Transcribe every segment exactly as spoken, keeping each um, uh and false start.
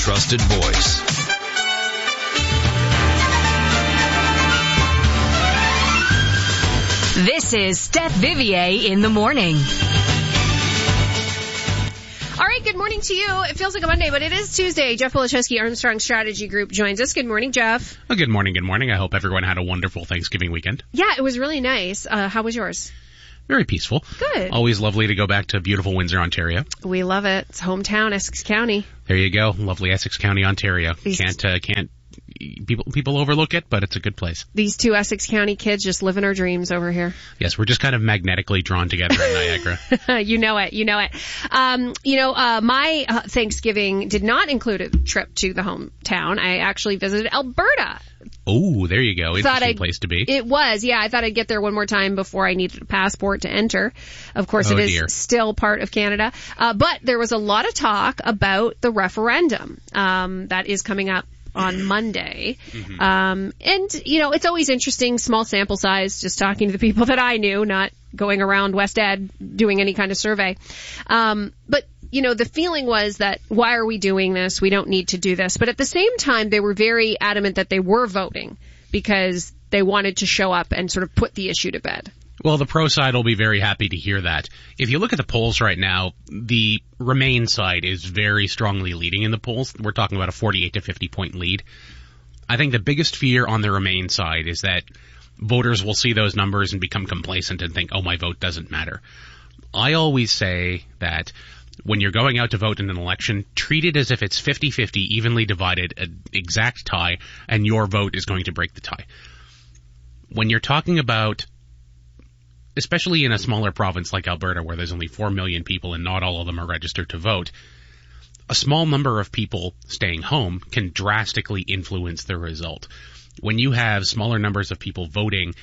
Trusted voice. This is Steph Vivier in the morning. All right, good morning to you. It feels like a Monday, but it is Tuesday. Jeff Woloszewski, Armstrong Strategy Group, joins us. Good morning, Jeff. Well, good morning, good morning. I hope everyone had a wonderful Thanksgiving weekend. Yeah, it was really nice. Uh, how was yours? Very peaceful. Good. Always lovely to go back to beautiful Windsor, Ontario. We love it. It's hometown, Essex County. There you go. Lovely Essex County, Ontario. These Can't, uh, can't, people, people overlook it, but it's a good place. These two Essex County kids just living our dreams over here. Yes, we're just kind of magnetically drawn together in Niagara. You know it. You know it. Um, you know, uh, my uh, Thanksgiving did not include a trip to the hometown. I actually visited Alberta. Oh, there you go. Interesting I'd, place to be. It was, yeah. I thought I'd get there one more time before I needed a passport to enter. Of course, Oh, it is dear. still part of Canada. Uh, but there was a lot of talk about the referendum um, that is coming up on Monday. Mm-hmm. Um, and, you know, it's always interesting, small sample size, just talking to the people that I knew, not going around West Ed doing any kind of survey. Um, but, you know, the feeling was that, why are we doing this? We don't need to do this. But at the same time, they were very adamant that they were voting because they wanted to show up and sort of put the issue to bed. Well, the pro side will be very happy to hear that. If you look at the polls right now, the Remain side is very strongly leading in the polls. We're talking about a forty-eight to fifty point lead. I think the biggest fear on the Remain side is that voters will see those numbers and become complacent and think, oh, my vote doesn't matter. I always say that when you're going out to vote in an election, treat it as if it's fifty-fifty, evenly divided, an exact tie, and your vote is going to break the tie. When you're talking about, especially in a smaller province like Alberta, where there's only four million people and not all of them are registered to vote, a small number of people staying home can drastically influence the result. When you have smaller numbers of people voting,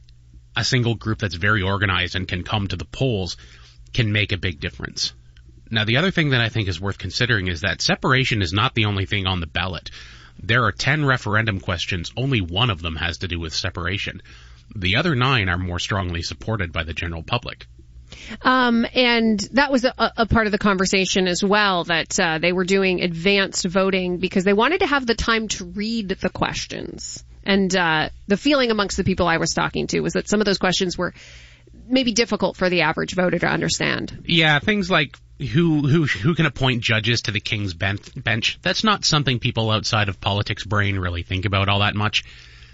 a single group that's very organized and can come to the polls can make a big difference. Now, the other thing that I think is worth considering is that separation is not the only thing on the ballot. There are ten referendum questions. Only one of them has to do with separation. The other nine are more strongly supported by the general public. Um, and that was a, a part of the conversation as well, that uh, they were doing advanced voting because they wanted to have the time to read the questions. And uh, the feeling amongst the people I was talking to was that some of those questions were maybe difficult for the average voter to understand. Yeah, things like who who who can appoint judges to the King's bench. That's not something people outside of politics brain really think about all that much.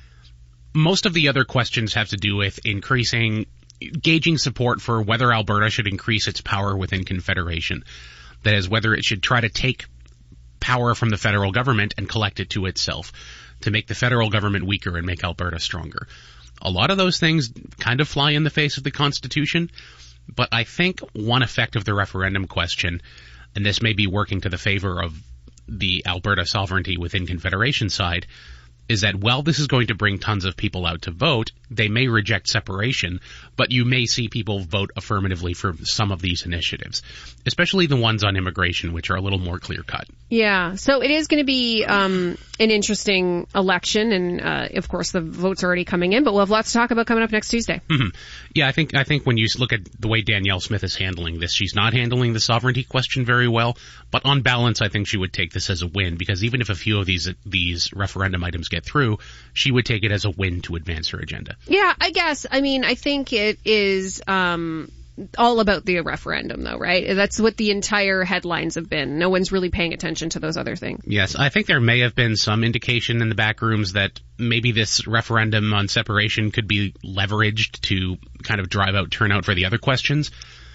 Most of the other questions have to do with increasing, gauging support for whether Alberta should increase its power within Confederation. That is, whether it should try to take power from the federal government and collect it to itself, to make the federal government weaker and make Alberta stronger. A lot of those things kind of fly in the face of the Constitution, but I think one effect of the referendum question, and this may be working to the favor of the Alberta sovereignty within Confederation side, is that while this is going to bring tons of people out to vote, they may reject separation, but you may see people vote affirmatively for some of these initiatives, especially the ones on immigration, which are a little more clear-cut. Yeah, so it is going to be um, an interesting election, and uh, of course the votes are already coming in, but we'll have lots to talk about coming up next Tuesday. Mm-hmm. Yeah, I think I think when you look at the way Danielle Smith is handling this, she's not handling the sovereignty question very well, but on balance, I think she would take this as a win, because even if a few of these these referendum items get through, she would take it as a win to advance her agenda. Yeah, I guess. I mean, I think it is um, all about the referendum, though, right? That's what the entire headlines have been. No one's really paying attention to those other things. Yes, I think there may have been some indication in the back rooms that maybe this referendum on separation could be leveraged to kind of drive out turnout for the other questions.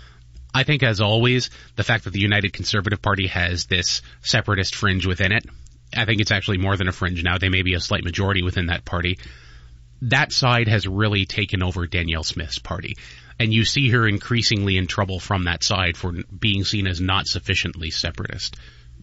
I think, as always, the fact that the United Conservative Party has this separatist fringe within it, I think it's actually more than a fringe now. They may be a slight majority within that party. That side has really taken over Danielle Smith's party. And you see her increasingly in trouble from that side for being seen as not sufficiently separatist.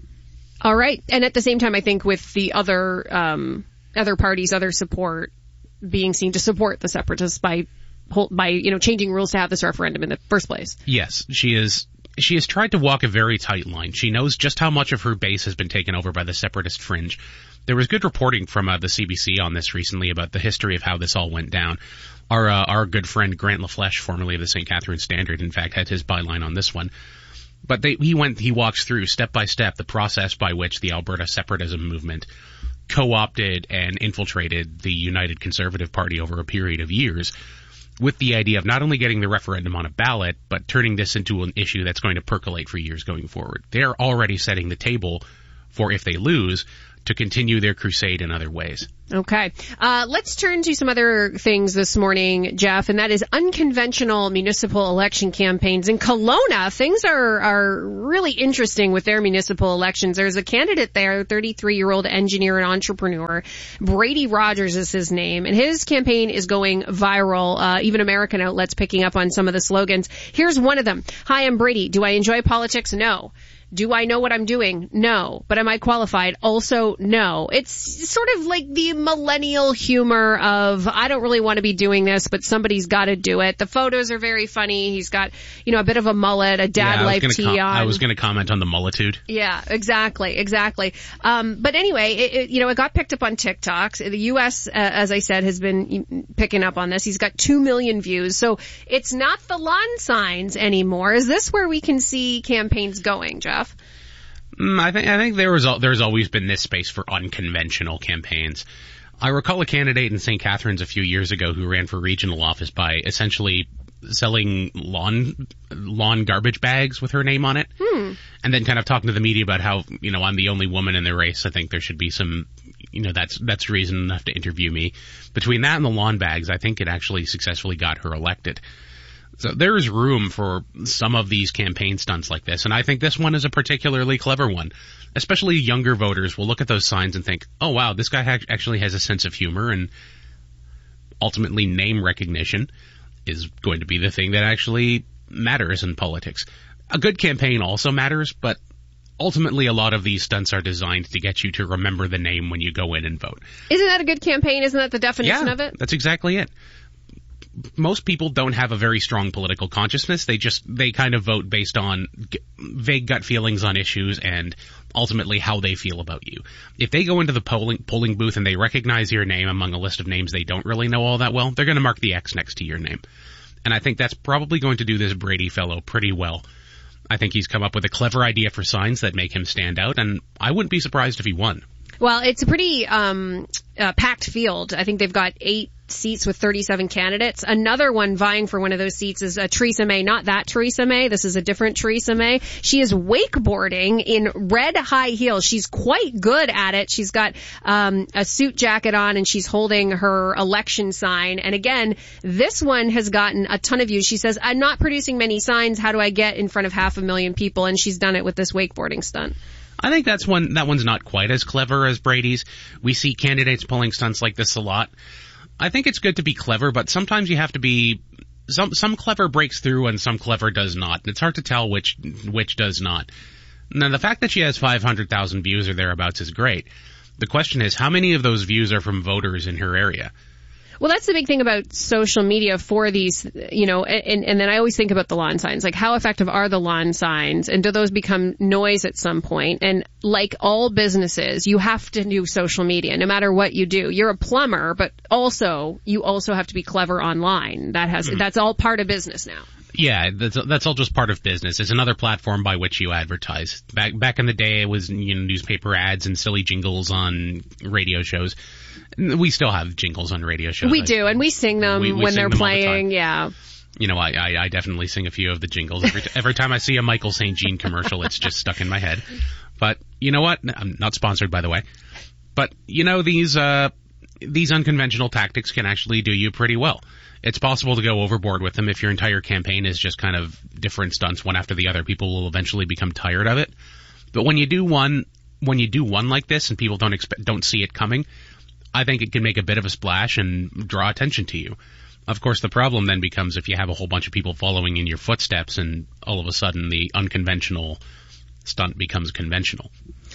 All right. And at the same time, I think with the other um, other parties, other support being seen to support the separatists by, by you know, changing rules to have this referendum in the first place. Yes, she is. She has tried to walk a very tight line. She knows just how much of her base has been taken over by the separatist fringe. There was good reporting from uh, the C B C on this recently about the history of how this all went down. Our uh, our good friend Grant LaFleche, formerly of the Saint Catharines Standard, in fact, had his byline on this one. But they, he went, he walks through step by step the process by which the Alberta separatism movement co-opted and infiltrated the United Conservative Party over a period of years, with the idea of not only getting the referendum on a ballot, but turning this into an issue that's going to percolate for years going forward. They're already setting the table for, if they lose, to continue their crusade in other ways. Okay. Uh, let's turn to some other things this morning, Jeff, and that is unconventional municipal election campaigns. In Kelowna, things are, are really interesting with their municipal elections. There's a candidate there, thirty-three-year-old engineer and entrepreneur. Brady Rogers is his name, and his campaign is going viral. Uh, even American outlets picking up on some of the slogans. Here's one of them. Hi, I'm Brady. Do I enjoy politics? No. Do I know what I'm doing? No. But am I qualified? Also, no. It's sort of like the millennial humor of, I don't really want to be doing this, but somebody's got to do it. The photos are very funny. He's got, you know, a bit of a mullet, a dad yeah, life tee com- on. I was going to comment on the mullitude. Yeah, exactly, exactly. Um, but anyway, it, it, you know, it got picked up on TikTok. The U S, uh, as I said, has been picking up on this. He's got two million views. So it's not the lawn signs anymore. Is this where we can see campaigns going, Jeff? Mm, I think I think there was there's always been this space for unconventional campaigns. I recall a candidate in Saint Catharines a few years ago who ran for regional office by essentially selling lawn lawn garbage bags with her name on it, hmm. and then kind of talking to the media about how, you know, I'm the only woman in the race. I think there should be some, you know, that's that's reason enough to interview me. Between that and the lawn bags, I think it actually successfully got her elected. So there is room for some of these campaign stunts like this, and I think this one is a particularly clever one. Especially younger voters will look at those signs and think, oh wow, this guy ha- actually has a sense of humor, and ultimately name recognition is going to be the thing that actually matters in politics. A good campaign also matters, but ultimately a lot of these stunts are designed to get you to remember the name when you go in and vote. Isn't that a good campaign? Isn't that the definition yeah, of it? That's exactly it. Most people don't have a very strong political consciousness. They just, they kind of vote based on g- vague gut feelings on issues and ultimately how they feel about you. If they go into the polling, polling booth and they recognize your name among a list of names they don't really know all that well, they're going to mark the X next to your name. And I think that's probably going to do this Brady fellow pretty well. I think he's come up with a clever idea for signs that make him stand out, and I wouldn't be surprised if he won. Well, it's a pretty um, uh, packed field. I think they've got eight seats with thirty-seven candidates. Another one vying for one of those seats is uh, Theresa May. Not that Theresa May. This is a different Theresa May. She is wakeboarding in red high heels. She's quite good at it. She's got um, a suit jacket on, and she's holding her election sign. And again, this one has gotten a ton of views. She says, I'm not producing many signs. How do I get in front of half a million people? And she's done it with this wakeboarding stunt. I think that's one, that one's not quite as clever as Brady's. We see candidates pulling stunts like this a lot. I think it's good to be clever, but sometimes you have to be, some, some clever breaks through and some clever does not. And it's hard to tell which, which does not. Now, the fact that she has five hundred thousand views or thereabouts is great. The question is, how many of those views are from voters in her area? Well, that's the big thing about social media for these, you know, and, and then I always think about the lawn signs. Like, how effective are the lawn signs? And do those become noise at some point? And like all businesses, you have to do social media, no matter what you do. You're a plumber, but also, you also have to be clever online. That has, mm-hmm. that's all part of business now. Yeah, that's, that's all just part of business. It's another platform by which you advertise. Back back in the day, it was, you know, newspaper ads and silly jingles on radio shows. We still have jingles on radio shows. We do, and we sing them we, we when sing they're them playing. The yeah. You know, I, I I definitely sing a few of the jingles every t- every time I see a Michael Saint Jean commercial. It's just stuck in my head. But you know what? I'm not sponsored, by the way. But you know, these uh these unconventional tactics can actually do you pretty well. It's possible to go overboard with them if your entire campaign is just kind of different stunts one after the other. People will eventually become tired of it. But when you do one, when you do one like this and people don't expect, don't see it coming, I think it can make a bit of a splash and draw attention to you. Of course, the problem then becomes if you have a whole bunch of people following in your footsteps and all of a sudden the unconventional stunt becomes conventional.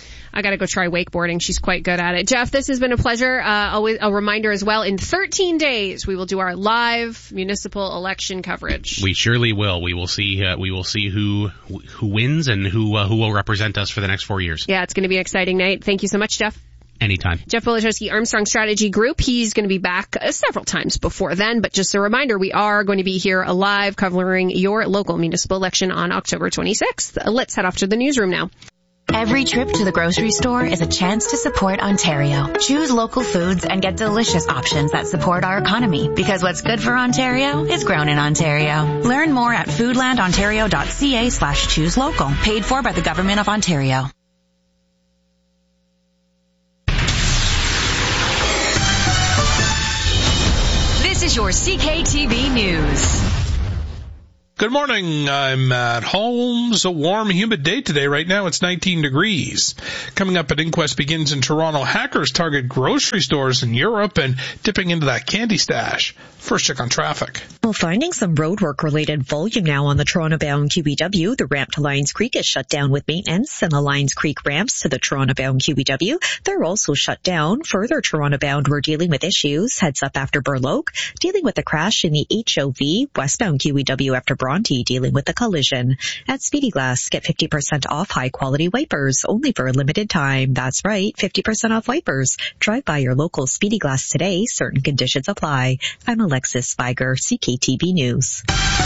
I got to go try wakeboarding. She's quite good at it. Jeff, this has been a pleasure. Uh, always a reminder as well, in thirteen days, we will do our live municipal election coverage. We surely will. We will see, uh, we will see who, who wins and who, uh, who will represent us for the next four years. Yeah, it's going to be an exciting night. Thank you so much, Jeff. Anytime. Jeff Wojciechowski, Armstrong Strategy Group. He's going to be back uh, several times before then, but just a reminder, we are going to be here live covering your local municipal election on October twenty-sixth. Uh, let's head off to the newsroom now. Every trip to the grocery store is a chance to support Ontario. Choose local foods and get delicious options that support our economy, because what's good for Ontario is grown in Ontario. Learn more at foodlandontario.ca slash choose local. Paid for by the Government of Ontario. This is your C K T V News. Good morning. I'm Matt Holmes. A warm, humid day today. Right now it's nineteen degrees. Coming up, an inquest begins in Toronto. Hackers target grocery stores in Europe and dipping into that candy stash. First check on traffic. Well, finding some roadwork-related volume now on the Toronto-bound Q E W. The ramp to Lions Creek is shut down with maintenance, and the Lions Creek ramps to the Toronto-bound Q E W, they're also shut down. Further Toronto-bound, we're dealing with issues. Heads up after Burloak, dealing with the crash in the H O V. Westbound Q E W after Bronte, dealing with the collision. At Speedy Glass, get fifty percent off high-quality wipers, only for a limited time. That's right, fifty percent off wipers. Drive by your local Speedy Glass today. Certain conditions apply. I'm Alexis Spiger, C K T V News.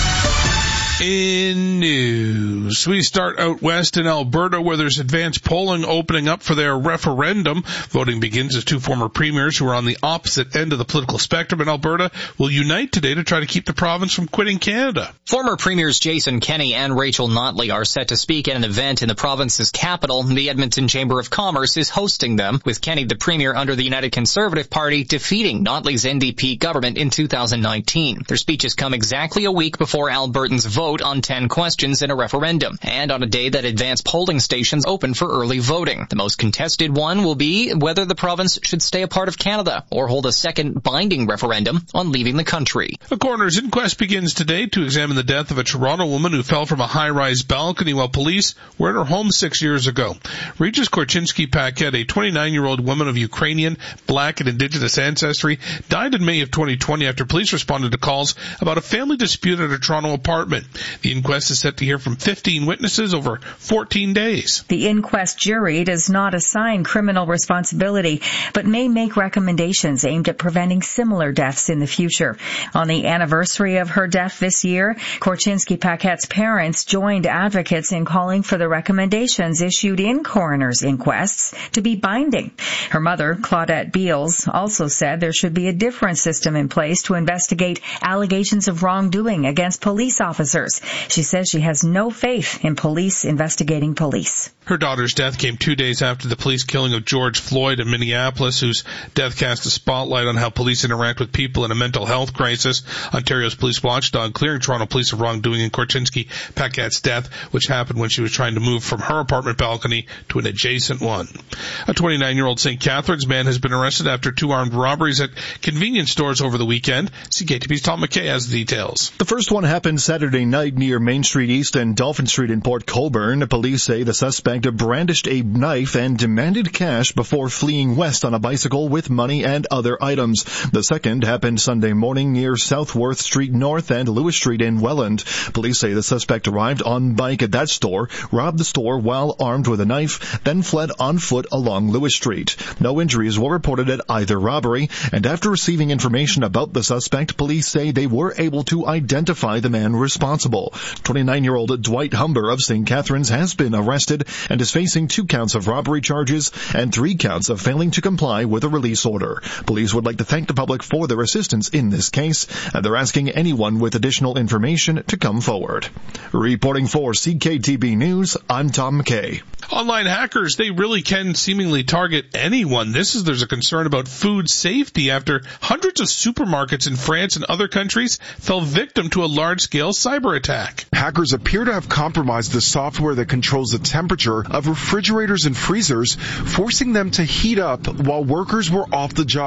In news, we start out west in Alberta, where there's advanced polling opening up for their referendum. Voting begins as two former premiers who are on the opposite end of the political spectrum in Alberta will unite today to try to keep the province from quitting Canada. Former premiers Jason Kenney and Rachel Notley are set to speak at an event in the province's capital. The Edmonton Chamber of Commerce is hosting them, with Kenney, the premier under the United Conservative Party, defeating Notley's N D P government in two thousand nineteen. Their speeches come exactly a week before Albertans vote on ten questions in a referendum, and on a day that advanced polling stations open for early voting. The most contested one will be whether the province should stay a part of Canada or hold a second binding referendum on leaving the country. A coroner's inquest begins today to examine the death of a Toronto woman who fell from a high-rise balcony while police were at her home six years ago. Regis Korchinski-Paquette, a twenty-nine-year-old woman of Ukrainian, black, and indigenous ancestry, died in May of twenty twenty after police responded to calls about a family dispute at her Toronto apartment. The inquest is set to hear from fifteen witnesses over fourteen days. The inquest jury does not assign criminal responsibility, but may make recommendations aimed at preventing similar deaths in the future. On the anniversary of her death this year, Korchinski-Paquette's parents joined advocates in calling for the recommendations issued in coroner's inquests to be binding. Her mother, Claudette Beals, also said there should be a different system in place to investigate allegations of wrongdoing against police officers. She says she has no faith in police investigating police. Her daughter's death came two days after the police killing of George Floyd in Minneapolis, whose death cast a spotlight on how police interact with people in a mental health crisis. Ontario's police watchdog clearing Toronto police of wrongdoing in Korchinski-Paquette's death, which happened when she was trying to move from her apartment balcony to an adjacent one. A twenty-nine-year-old Saint Catharines man has been arrested after two armed robberies at convenience stores over the weekend. C K T V's Tom McKay has the details. The first one happened Saturday night near Main Street East and Dolphin Street in Port Colborne. Police say the suspect brandished a knife and demanded cash before fleeing west on a bicycle with money and other items. The second happened Sunday morning near Southworth Street North and Lewis Street in Welland. Police say the suspect arrived on bike at that store, robbed the store while armed with a knife, then fled on foot along Lewis Street. No injuries were reported at either robbery, and after receiving information about the suspect, police say they were able to identify the man responsible. twenty-nine-year-old Dwight Humber of Saint Catharines has been arrested and is facing two counts of robbery charges and three counts of failing to comply with a release order. Police would like to thank the public for their assistance in this case, and they're asking anyone with additional information to come forward. Reporting for C K T V News, I'm Tom McKay. Online hackers, they really can seemingly target anyone. This is there's a concern about food safety after hundreds of supermarkets in France and other countries fell victim to a large-scale cyber attack. Hackers appear to have compromised the software that controls the temperature of refrigerators and freezers, forcing them to heat up while workers were off the job.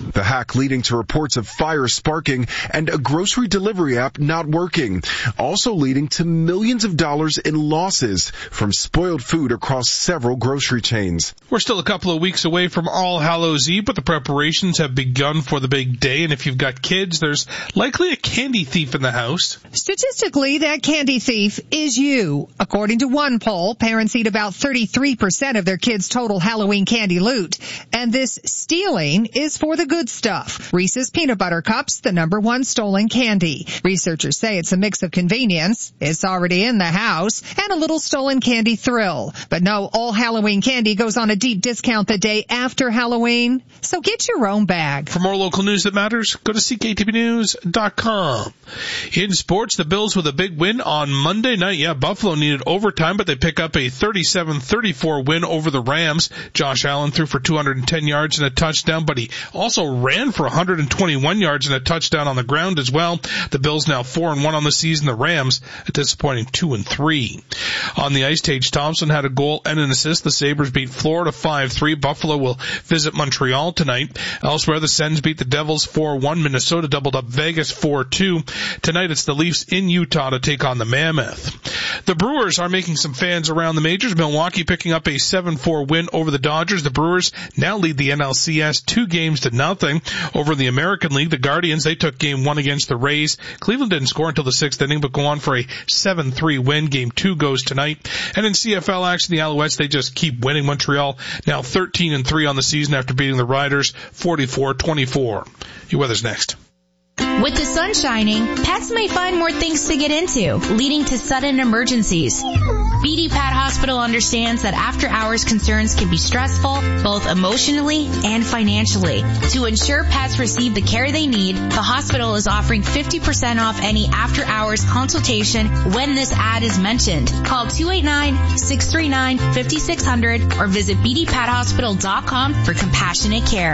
The hack leading to reports of fire sparking and a grocery delivery app not working, also leading to millions of dollars in losses from spoiled food across several grocery chains. We're still a couple of weeks away from All Hallows Eve, but the preparations have begun for the big day, and if you've got kids, there's likely a candy thief in the house. Statistically, that candy thief is you. According to one poll, parents eat about thirty-three percent of their kids' total Halloween candy loot, and this stealing is for the good stuff. Reese's Peanut Butter Cups, the number one stolen candy. Researchers say it's a mix of convenience, it's already in the house, and a little stolen candy thrill. But no, all Halloween candy goes on a deep discount the day after Halloween, so get your own bag. For more local news that matters, go to C K T V news dot com. In sports, the Bills with a big win on Monday night. Yeah, Buffalo needed overtime, but they pick up a thirty-seven thirty-four win over the Rams. Josh Allen threw for two hundred ten yards and a touchdown, but he also ran for one hundred twenty-one yards and a touchdown on the ground as well. The Bills now four and one on the season. The Rams a disappointing two and three. On the ice, Tage Thompson had a goal and an assist. The Sabres beat Florida five three. Buffalo will visit Montreal tonight. Elsewhere, the Sens beat the Devils four one. Minnesota doubled up Vegas four two. Tonight, it's the Leafs in Utah to take on the Mammoth. The Brewers are making some fans around the majors. Milwaukee picking up a seven four win over the Dodgers. The Brewers now lead the N L C S two games to nothing. Over in the American League, the Guardians, they took game one against the Rays. Cleveland didn't score until the sixth inning, but go on for a seven three win. Game two goes tonight. And in C F L action, the Alouettes, they just keep winning. Montreal now thirteen and three on the season after beating the Riders forty-four twenty-four. Your weather's next. With the sun shining, pets may find more things to get into, leading to sudden emergencies. B D Pet Hospital understands that after-hours concerns can be stressful, both emotionally and financially. To ensure pets receive the care they need, the hospital is offering fifty percent off any after-hours consultation when this ad is mentioned. Call two eight nine, six three nine, five six zero zero or visit b d pet hospital dot com for compassionate care.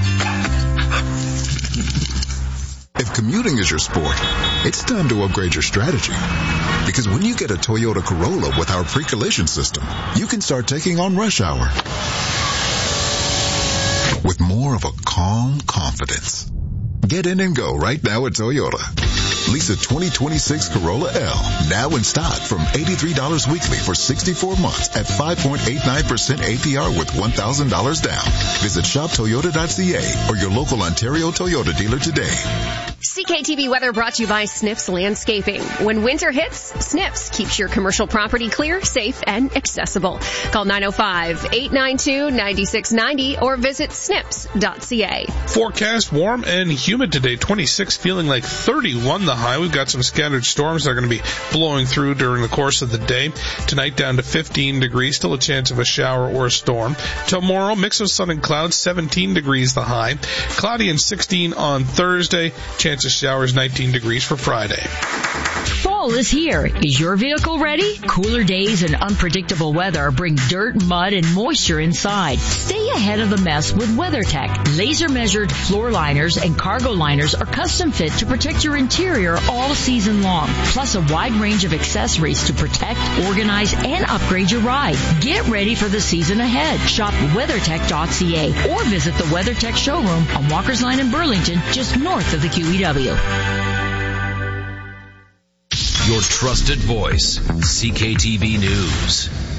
If commuting is your sport, it's time to upgrade your strategy. Because when you get a Toyota Corolla with our pre-collision system, you can start taking on rush hour with more of a calm confidence. Get in and go right now at Toyota. Lease a twenty twenty-six Corolla L, now in stock from eighty-three dollars weekly for sixty-four months at five point eight nine percent A P R with one thousand dollars down. Visit shop toyota dot c a or your local Ontario Toyota dealer today. C K T V weather brought to you by Sniffs Landscaping. When winter hits, Sniffs keeps your commercial property clear, safe, and accessible. Call nine oh five, eight nine two, nine six nine oh or visit snips dot c a. Forecast warm and humid today. twenty-six, feeling like thirty-one the high. We've got some scattered storms that are going to be blowing through during the course of the day. Tonight down to fifteen degrees, still a chance of a shower or a storm. Tomorrow, mix of sun and clouds, seventeen degrees the high. Cloudy and sixteen on Thursday. Chance of showers, nineteen degrees for Friday. Fall is here. Is your vehicle ready? Cooler days and unpredictable weather bring dirt, mud, and moisture inside. Stay ahead of the mess with WeatherTech. Laser-measured floor liners and cargo liners are custom fit to protect your interior all season long. Plus a wide range of accessories to protect, organize, and upgrade your ride. Get ready for the season ahead. Shop weathertech dot c a or visit the WeatherTech showroom on Walker's Line in Burlington, just north of the Q E W. Your trusted voice, C K T V News.